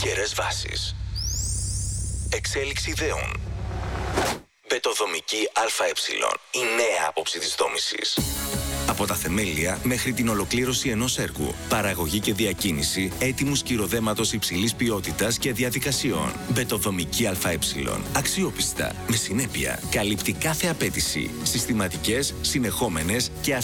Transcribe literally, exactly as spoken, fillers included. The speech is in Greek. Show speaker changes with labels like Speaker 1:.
Speaker 1: Ιερές βάσεις. Εξέλιξη ιδεών. Μπετοδομική ΑΕ. Η νέα άποψη της δόμησης. Από τα θεμέλια μέχρι την ολοκλήρωση ενός έργου. Παραγωγή και διακίνηση έτοιμου σκυροδέματος υψηλής ποιότητας και διαδικασιών. Μπετοδομική ΑΕ. Αξιόπιστα, με συνέπεια. Καλύπτει κάθε απέτηση. Συστηματικές, συνεχόμενες και